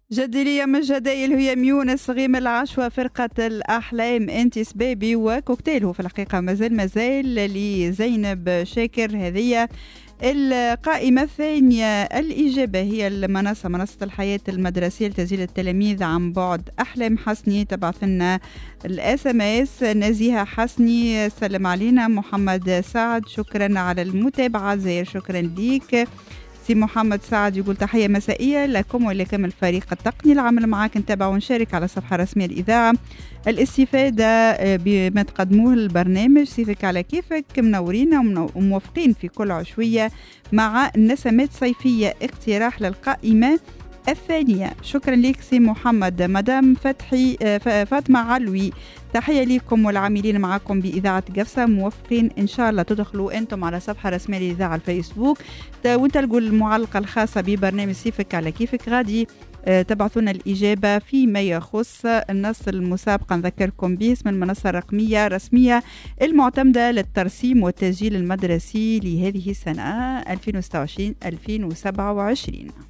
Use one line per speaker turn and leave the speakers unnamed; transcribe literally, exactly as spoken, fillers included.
جدلية من جدايل هي يونس غيم العشوة فرقة الأحلام أنت سبابي وكوكتيله في الحقيقة مازال مازال لزينب شاكر. هذه القائمة الثانية. الإجابة هي المنصة منصة الحياة المدرسية لتسجيل التلاميذ عن بعد. أحلام حسني تبعث لنا الاس ام اس. نزيهة حسني سلم علينا. محمد سعد شكرا على المتابعة. زير شكرا ليك. سي محمد سعد يقول تحية مسائية لكم ولكم الفريق التقني العمل معاك نتابع ونشارك على الصفحة الرسمية الإذاعة. الاستفادة بما تقدموه البرنامج سيفك على كيفك منورين وموافقين في كل عشوية مع نسمات صيفية. اقتراح للقائمة الثانية. شكرا لك سي محمد. مدام فتحي فاطمة علوي تحية لكم والعاملين معكم بإذاعة قفصة موافقين إن شاء الله. تدخلوا أنتم على صفحة رسمية للإذاعة الفيسبوك وتلقوا المعلقة الخاصة ببرنامج سيفك على كيفك. غادي تبعثونا الإجابة فيما يخص النص المسابقة. نذكركم به اسم المنصة الرقمية الرسمية المعتمدة للترسيم والتسجيل المدرسي لهذه السنة ألفين وستة وعشرين ألفين وسبعة وعشرين.